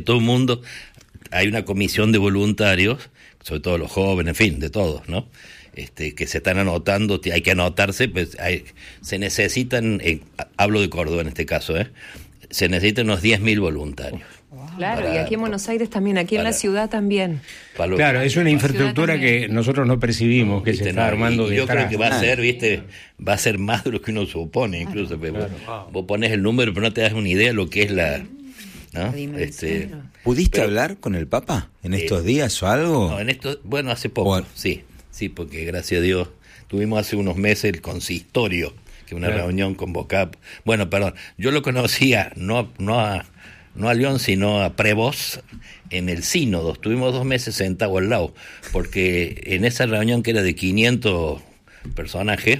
todo el mundo hay una comisión de voluntarios, sobre todo los jóvenes, en fin, de todos, ¿no? Que se están anotando, hay que anotarse, pues se necesitan, hablo de Córdoba en este caso, se necesitan unos 10.000 voluntarios. Claro, y aquí en Buenos Aires también, aquí en la ciudad también. Claro, es una infraestructura que nosotros no percibimos, que se está armando y yo creo que va a ser, va a ser más de lo que uno supone, incluso. Vos pones el número, pero no te das una idea de lo que es la... ¿no? ¿Pudiste hablar con el Papa en estos días o algo? No, bueno, hace poco, sí, porque gracias a Dios tuvimos hace unos meses el consistorio, que es una reunión convocada. Bueno, perdón, yo lo conocía, no a León, sino a Prevost en el sínodo. Estuvimos 2 meses sentados al lado, porque en esa reunión que era de 500 personajes,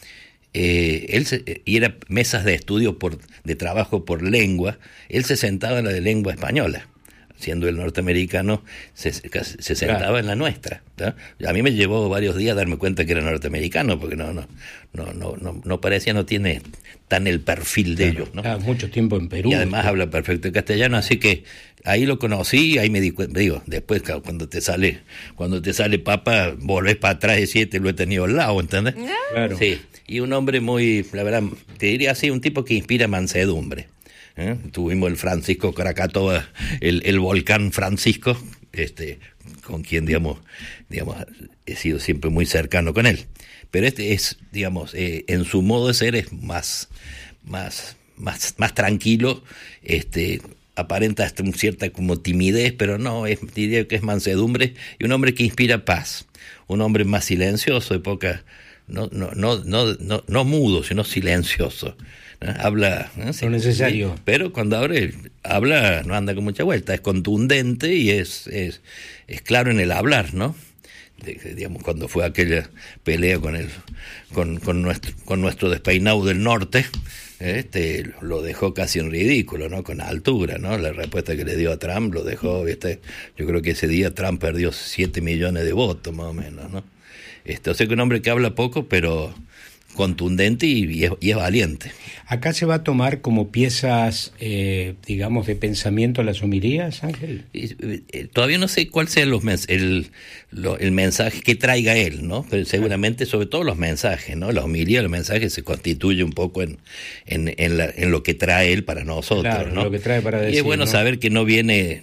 y era mesas de estudio de trabajo por lengua, él se sentaba en la de lengua española, siendo el norteamericano, se sentaba en la nuestra, ¿no? A mí me llevó varios días darme cuenta que era norteamericano, porque no parecía, no tiene tan el perfil de ellos, ¿no? Mucho tiempo en Perú. Y además habla perfecto castellano, así que ahí lo conocí, ahí me di cuenta, después cuando te sale Papa, volvés para atrás y decís, lo he tenido al lado, ¿entendés? Claro. Sí, y un hombre muy, la verdad, te diría así, un tipo que inspira mansedumbre. Tuvimos el Francisco Krakatoa, el volcán Francisco, con quien digamos he sido siempre muy cercano con él, pero es, digamos, en su modo de ser es más tranquilo, aparenta hasta una cierta como timidez, pero no, diría que es mansedumbre, y un hombre que inspira paz, un hombre más silencioso, de poca, no mudo, sino silencioso. Habla, lo necesario, pero cuando habla no anda con mucha vuelta, es contundente y es claro en el hablar, ¿no? Digamos, cuando fue aquella pelea con nuestro despeinado del norte, lo dejó casi en ridículo, ¿no? Con altura, ¿no? La respuesta que le dio a Trump lo dejó, yo creo que ese día Trump perdió 7 millones de votos más o menos, ¿no? O sea que un hombre que habla poco, pero contundente y es valiente. ¿Acá se va a tomar como piezas, digamos, de pensamiento las homilías, Ángel? Todavía no sé cuál sea el mensaje que traiga él, ¿no? Pero seguramente, sobre todo los mensajes, ¿no? La homilía, los mensajes se constituye un poco en lo que trae él para nosotros, claro, ¿no? Lo que trae para decir, y es bueno, ¿no?, saber que no viene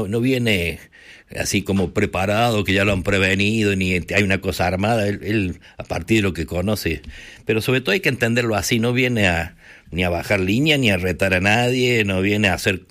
así como preparado, que ya lo han prevenido, ni hay una cosa armada, él a partir de lo que conoce, pero sobre todo hay que entenderlo así, no viene ni a bajar línea, ni a retar a nadie, no viene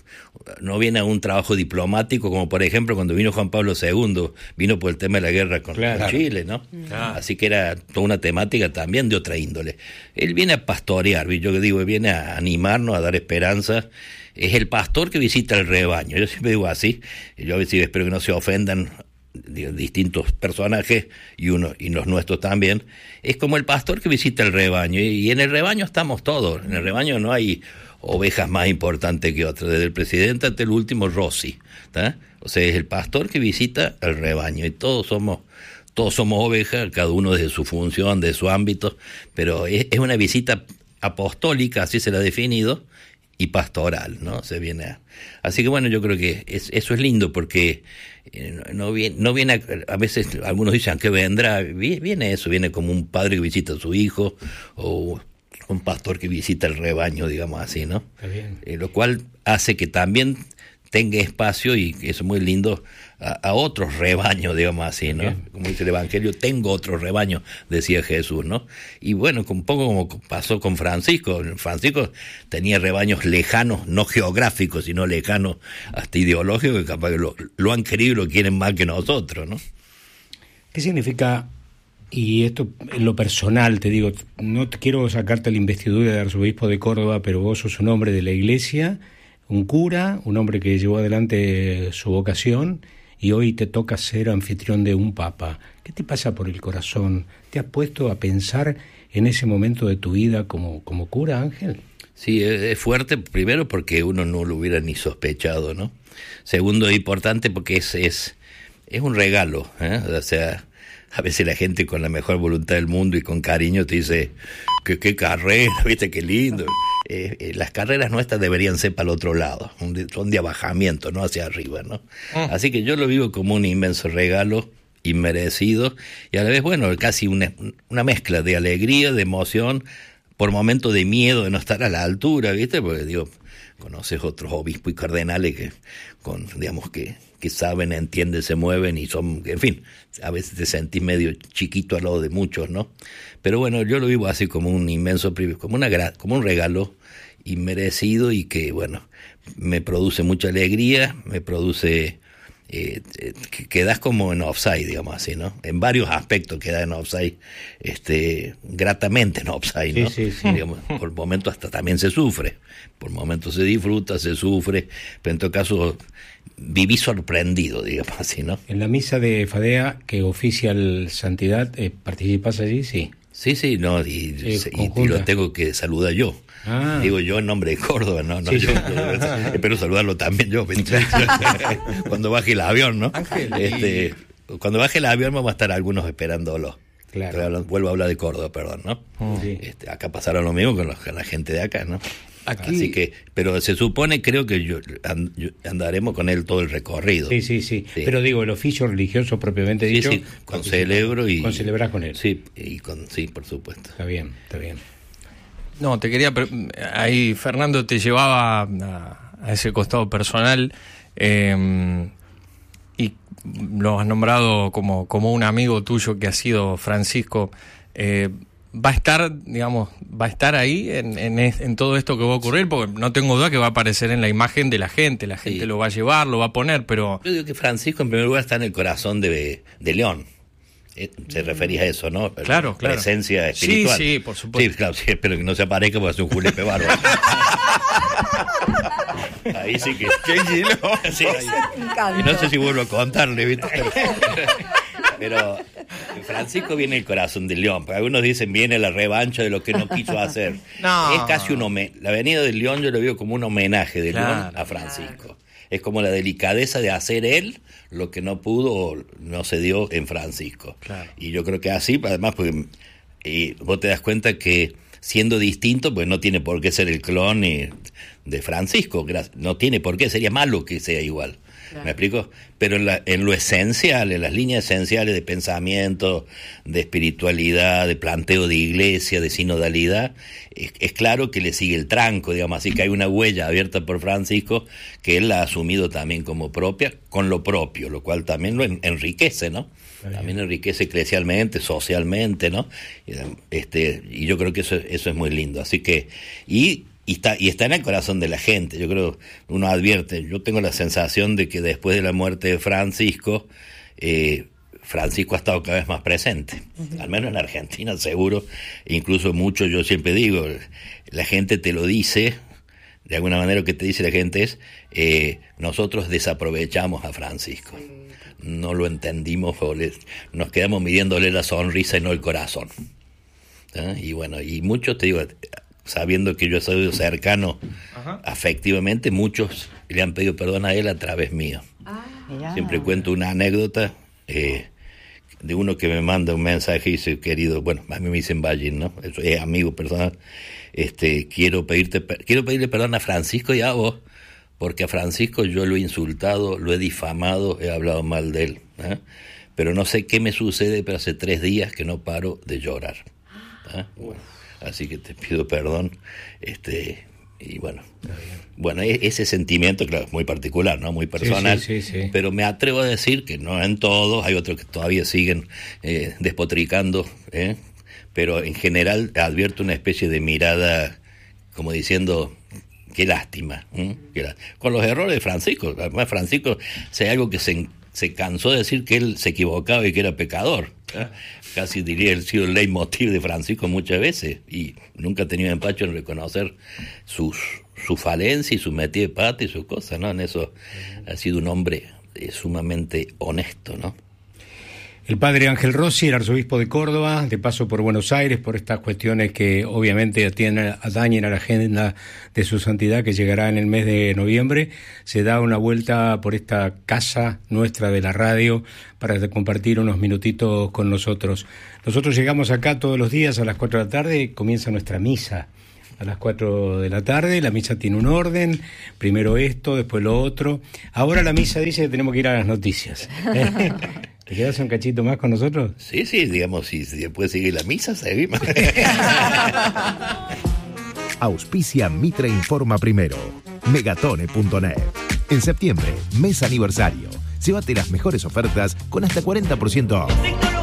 a un trabajo diplomático, como por ejemplo cuando vino Juan Pablo II, vino por el tema de la guerra con Chile, ¿no? Claro. Así que era toda una temática también de otra índole. Él viene a pastorear, yo digo, viene a animarnos, a dar esperanza. Es el pastor que visita el rebaño. Yo siempre digo así. Yo a veces espero que no se ofendan distintos personajes y los nuestros también. Es como el pastor que visita el rebaño. Y en el rebaño estamos todos. En el rebaño no hay ovejas más importantes que otras. Desde el presidente hasta el último Rossi, ¿tá? O sea, es el pastor que visita el rebaño. Y todos somos ovejas, cada uno desde su función, de su ámbito. Pero es una visita apostólica, así se la ha definido, y pastoral, ¿no? Así que bueno, yo creo que eso es lindo, porque no viene a veces algunos dicen que vendrá, viene como un padre que visita a su hijo, o un pastor que visita el rebaño, digamos así, ¿no? Está bien. Lo cual hace que también tenga espacio, y eso es muy lindo, a otros rebaños, digamos así, ¿no? Bien. Como dice el Evangelio, tengo otro rebaño, decía Jesús, ¿no? Y bueno, un poco como pasó con Francisco. Francisco tenía rebaños lejanos, no geográficos, sino lejanos hasta ideológicos, que capaz que lo han querido y lo quieren más que nosotros, ¿no? ¿Qué significa? Y esto en lo personal, te digo, no te quiero sacarte la investidura de arzobispo de Córdoba, pero vos sos un hombre de la Iglesia, un cura, un hombre que llevó adelante su vocación, y hoy te toca ser anfitrión de un papa. ¿Qué te pasa por el corazón? ¿Te has puesto a pensar en ese momento de tu vida como cura, Ángel? Sí, es fuerte, primero porque uno no lo hubiera ni sospechado, ¿no? Segundo, es importante porque es un regalo, ¿eh? O sea, a veces la gente con la mejor voluntad del mundo y con cariño te dice, qué carrera, viste, qué lindo. las carreras nuestras deberían ser para el otro lado, son de abajamiento, no hacia arriba, ¿no? Así que yo lo vivo como un inmenso regalo inmerecido y a la vez, bueno, casi una mezcla de alegría, de emoción, por momentos de miedo de no estar a la altura, ¿viste? Porque digo, conoces otros obispos y cardenales que saben, entienden, se mueven y son, en fin, a veces te sentís medio chiquito al lado de muchos, ¿no? Pero bueno, yo lo vivo así como un inmenso privilegio, como un regalo inmerecido y que, bueno, me produce mucha alegría, me produce... quedas como en offside, digamos así, ¿no? En varios aspectos quedas en offside, gratamente en offside, ¿no? Sí. Digamos, por momentos hasta también se sufre, por momentos se disfruta, se sufre, pero en todo caso viví sorprendido, digamos así, ¿no? En la misa de Fadea que oficia el Santidad, ¿participás allí? Sí. Sí, no, y lo tengo que saludar yo. Digo yo en nombre de Córdoba, no, sí. yo espero saludarlo también yo, cuando baje el avión, ¿no? Ángel, cuando baje el avión vamos a estar algunos esperándolo. Claro. Vuelvo a hablar de Córdoba, perdón, ¿no? Sí. Acá pasaron lo mismo con la gente de acá, ¿no? Aquí... Así que, pero se supone, creo que yo andaremos con él todo el recorrido. Sí. Pero digo, el oficio religioso propiamente dicho. Sí, celebro y... Celebrás con él. Sí, por supuesto. Está bien. No, te quería... Ahí Fernando te llevaba a ese costado personal y lo has nombrado como un amigo tuyo que ha sido Francisco. Va a estar ahí en todo esto que va a ocurrir, porque no tengo duda que va a aparecer en la imagen de la gente lo va a llevar, lo va a poner, pero... Yo digo que Francisco en primer lugar está en el corazón de León. Se refería a eso, ¿no? Claro. Presencia espiritual. Sí, por supuesto. Sí, claro, sí, espero que no se aparezca porque hace un julepe bárbaro. Ahí sí que... ¡Qué hilo! Sí, y no sé si vuelvo a contarle, ¿viste? Pero Francisco viene el corazón de León. Algunos dicen viene la revancha de lo que no quiso hacer. No. Es casi un homenaje. La venida de León yo lo veo como un homenaje de León a Francisco. Claro. Es como la delicadeza de hacer él lo que no pudo o no se dio en Francisco. Claro. Y yo creo que así, además, porque vos te das cuenta que siendo distinto, pues no tiene por qué ser el clon de Francisco. No tiene por qué, sería malo que sea igual. Claro. ¿Me explico? Pero en lo esencial, en las líneas esenciales de pensamiento, de espiritualidad, de planteo de iglesia, de sinodalidad, es claro que le sigue el tranco, digamos, así que hay una huella abierta por Francisco que él la ha asumido también como propia, con lo propio, lo cual también lo enriquece, ¿no? También enriquece eclesialmente, socialmente, ¿no? Y yo creo que eso es muy lindo, así que... Y está en el corazón de la gente. Yo creo, uno advierte, yo tengo la sensación de que después de la muerte de Francisco, Francisco ha estado cada vez más presente, al menos en Argentina seguro, incluso mucho, yo siempre digo, la gente te lo dice, de alguna manera lo que te dice la gente es, nosotros desaprovechamos a Francisco, no lo entendimos, nos quedamos midiéndole la sonrisa y no el corazón. Y bueno, y muchos, te digo, sabiendo que yo soy cercano afectivamente, muchos le han pedido perdón a él a través mío. Siempre cuento una anécdota de uno que me manda un mensaje y dice, querido, bueno, a mí me dicen Ballín, ¿no? Eso es amigo personal. Quiero pedirle perdón a Francisco y a vos, porque a Francisco yo lo he insultado, lo he difamado, he hablado mal de él, pero no sé qué me sucede, pero hace 3 días que no paro de llorar. Bueno, así que te pido perdón, y bueno, ese sentimiento, claro, es muy particular, ¿no? Muy personal, sí. Pero me atrevo a decir que no en todos, hay otros que todavía siguen despotricando, pero en general advierto una especie de mirada como diciendo, qué lástima, con los errores de Francisco. Además, Francisco, si hay algo que se cansó de decir que él se equivocaba y que era pecador, casi diría el sido el leitmotiv de Francisco muchas veces, y nunca ha tenido empacho en reconocer su falencia y su metida de pata y sus cosas, ¿no? En eso ha sido un hombre sumamente honesto, ¿no? El padre Ángel Rossi, el arzobispo de Córdoba, de paso por Buenos Aires, por estas cuestiones que obviamente atañen a la agenda de su santidad, que llegará en el mes de noviembre, se da una vuelta por esta casa nuestra de la radio para compartir unos minutitos con nosotros. Nosotros llegamos acá todos los días a las 4 de la tarde, comienza nuestra misa a las 4 de la tarde. La misa tiene un orden, primero esto, después lo otro. Ahora la misa dice que tenemos que ir a las noticias. ¿Te quedas un cachito más con nosotros? Sí, digamos, si después sigue la misa, seguimos. Auspicia Mitre Informa Primero. Megatone.net. En septiembre, mes aniversario. Llévate las mejores ofertas con hasta 40% off.